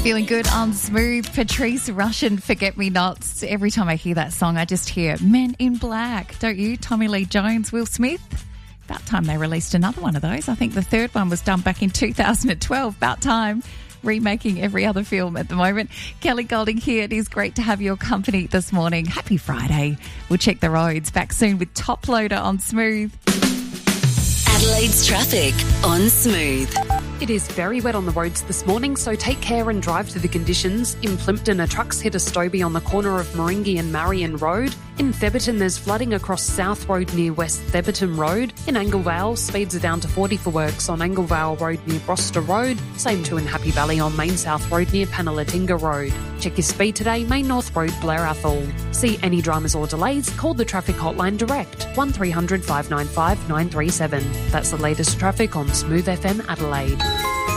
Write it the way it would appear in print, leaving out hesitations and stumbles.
Feeling good on Smooth. Patrice Rushen, Forget Me Nots. Every time I hear that song, I just hear Men in Black, don't you? Tommy Lee Jones, Will Smith. About time they released another one of those. I think the third one was done back in 2012. About time. Remaking every other film at the moment. Kelly Golding here. It is great to have your company this morning. Happy Friday. We'll check the roads. Back soon with Top Loader on Smooth. Adelaide's traffic on Smooth. It is very wet on the roads this morning, so take care and drive to the conditions. In Plympton, a truck's hit a Stobie on the corner of Moringi and Marion Road. In Theberton, there's flooding across South Road near West Theberton Road. In Anglevale, speeds are down to 40 for works on Anglevale Road near Broster Road. Same too in Happy Valley on Main South Road near Panalatinga Road. Check your speed today, Main North Road, Blair Athol. See any dramas or delays, call the traffic hotline direct, 1300 595 937. That's the latest traffic on Smooth FM Adelaide.